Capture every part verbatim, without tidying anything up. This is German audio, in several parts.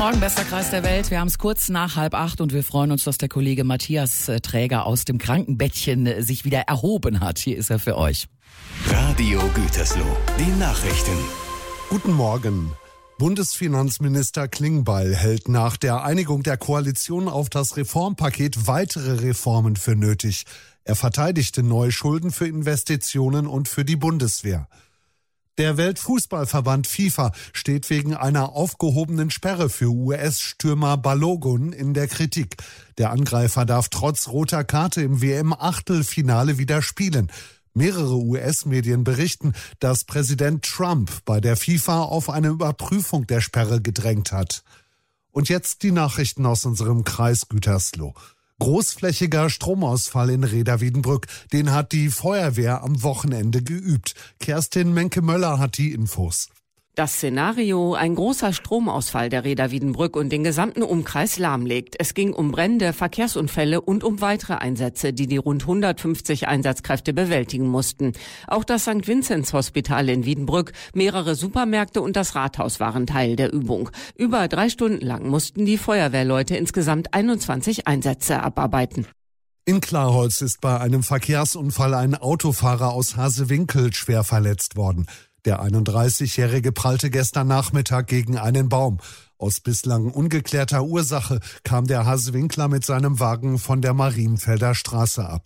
Morgen, bester Kreis der Welt. Wir haben es kurz nach halb acht und wir freuen uns, dass der Kollege Matthias Träger aus dem Krankenbettchen sich wieder erhoben hat. Hier ist er für euch. Radio Gütersloh, die Nachrichten. Guten Morgen. Bundesfinanzminister Klingbeil hält nach der Einigung der Koalition auf das Reformpaket weitere Reformen für nötig. Er verteidigte neue Schulden für Investitionen und für die Bundeswehr. Der Weltfußballverband FIFA steht wegen einer aufgehobenen Sperre für U S-Stürmer Balogun in der Kritik. Der Angreifer darf trotz roter Karte im W M-Achtelfinale wieder spielen. Mehrere U S-Medien berichten, dass Präsident Trump bei der FIFA auf eine Überprüfung der Sperre gedrängt hat. Und jetzt die Nachrichten aus unserem Kreis Gütersloh. Großflächiger Stromausfall in Reda-Wiedenbrück, den hat die Feuerwehr am Wochenende geübt. Kerstin Menke-Möller hat die Infos. Das Szenario, ein großer Stromausfall der Reda-Wiedenbrück und den gesamten Umkreis lahmlegt. Es ging um Brände, Verkehrsunfälle und um weitere Einsätze, die die rund hundertfünfzig Einsatzkräfte bewältigen mussten. Auch das Sankt Vinzenz Hospital in Wiedenbrück, mehrere Supermärkte und das Rathaus waren Teil der Übung. Über drei Stunden lang mussten die Feuerwehrleute insgesamt einundzwanzig Einsätze abarbeiten. In Klarholz ist bei einem Verkehrsunfall ein Autofahrer aus Hasewinkel schwer verletzt worden. Der einunddreißigjährige prallte gestern Nachmittag gegen einen Baum. Aus bislang ungeklärter Ursache kam der Hasewinkler mit seinem Wagen von der Marienfelder Straße ab.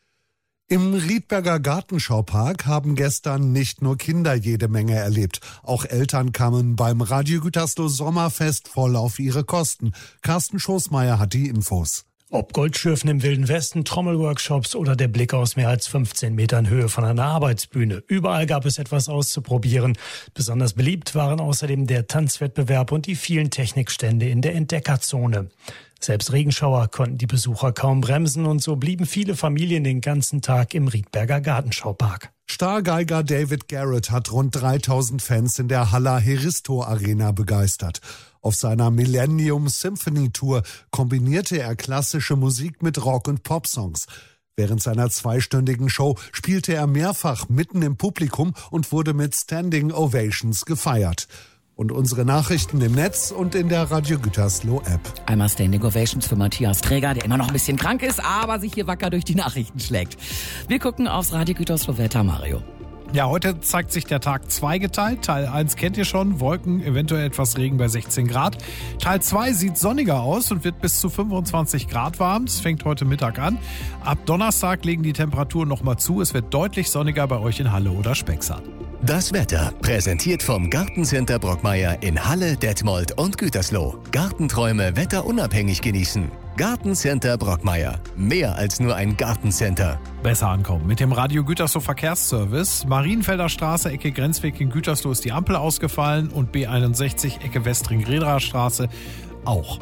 Im Riedberger Gartenschaupark haben gestern nicht nur Kinder jede Menge erlebt. Auch Eltern kamen beim Radio Gütersloh Sommerfest voll auf ihre Kosten. Carsten Schoßmeier hat die Infos. Ob Goldschürfen im Wilden Westen, Trommelworkshops oder der Blick aus mehr als fünfzehn Metern Höhe von einer Arbeitsbühne. Überall gab es etwas auszuprobieren. Besonders beliebt waren außerdem der Tanzwettbewerb und die vielen Technikstände in der Entdeckerzone. Selbst Regenschauer konnten die Besucher kaum bremsen und so blieben viele Familien den ganzen Tag im Riedberger Gartenschaupark. Stargeiger David Garrett hat rund dreitausend Fans in der Haller Heristo Arena begeistert. Auf seiner Millennium Symphony Tour kombinierte er klassische Musik mit Rock- und Popsongs. Während seiner zweistündigen Show spielte er mehrfach mitten im Publikum und wurde mit Standing Ovations gefeiert. Und unsere Nachrichten im Netz und in der Radio Gütersloh App. Einmal Standing Ovations für Matthias Träger, der immer noch ein bisschen krank ist, aber sich hier wacker durch die Nachrichten schlägt. Wir gucken aufs Radio Gütersloh Wetter, Mario. Ja, heute zeigt sich der Tag zweigeteilt. Teil eins kennt ihr schon, Wolken, eventuell etwas Regen bei sechzehn Grad. Teil zwei sieht sonniger aus und wird bis zu fünfundzwanzig Grad warm. Es fängt heute Mittag an. Ab Donnerstag legen die Temperaturen nochmal zu. Es wird deutlich sonniger bei euch in Halle oder Spexart. Das Wetter präsentiert vom Gartencenter Brockmeier in Halle, Detmold und Gütersloh. Gartenträume wetterunabhängig genießen. Gartencenter Brockmeier. Mehr als nur ein Gartencenter. Besser ankommen mit dem Radio Gütersloh Verkehrsservice. Marienfelder Straße, Ecke Grenzweg in Gütersloh ist die Ampel ausgefallen und B einundsechzig, Ecke Westring-Grederer Straße auch.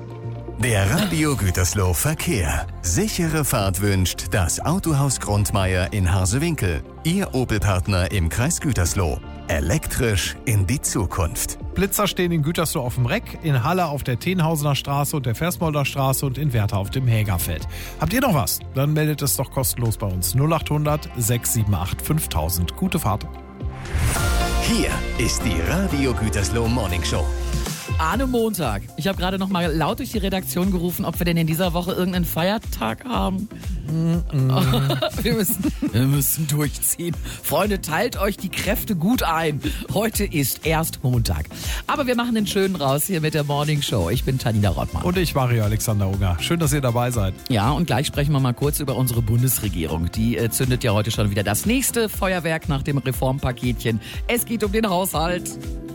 Der Radio Gütersloh Verkehr. Sichere Fahrt wünscht das Autohaus Grundmeier in Harsewinkel. Ihr Opel-Partner im Kreis Gütersloh. Elektrisch in die Zukunft. Blitzer stehen in Gütersloh auf dem Reck, in Halle auf der Tenhausener Straße und der Versmolder Straße und in Werther auf dem Hägerfeld. Habt ihr noch was? Dann meldet es doch kostenlos bei uns. null acht hundert sechs sieben acht fünftausend. Gute Fahrt. Hier ist die Radio Gütersloh Morning Show. Arne Montag. Ich habe gerade noch mal laut durch die Redaktion gerufen, ob wir denn in dieser Woche irgendeinen Feiertag haben. Mm-mm. wir, müssen, wir müssen durchziehen. Freunde, teilt euch die Kräfte gut ein. Heute ist erst Montag. Aber wir machen den Schönen raus hier mit der Morning Show. Ich bin Tanina Rottmann. Und ich, Mario Alexander Unger. Schön, dass ihr dabei seid. Ja, und gleich sprechen wir mal kurz über unsere Bundesregierung. Die äh, zündet ja heute schon wieder das nächste Feuerwerk nach dem Reformpaketchen. Es geht um den Haushalt.